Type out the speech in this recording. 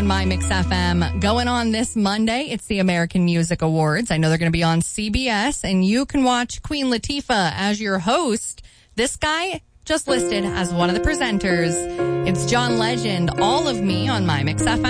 on My Mix FM. Going on this Monday, it's the American Music Awards. I know they're going to be on CBS, and you can watch Queen Latifah as your host. This guy just listed as one of the presenters. It's John Legend, All of Me on My Mix FM.